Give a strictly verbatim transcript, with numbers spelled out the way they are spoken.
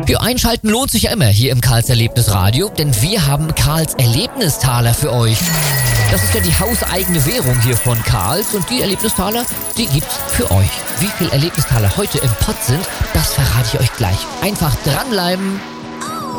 Ja, einschalten lohnt sich ja immer hier im Karls Erlebnisradio, denn wir haben Karls Erlebnistaler für euch. Das ist ja die hauseigene Währung hier von Karls und die Erlebnistaler, die gibt's für euch. Wie viele Erlebnistaler heute im Pott sind, das verrate ich euch gleich. Einfach dranbleiben.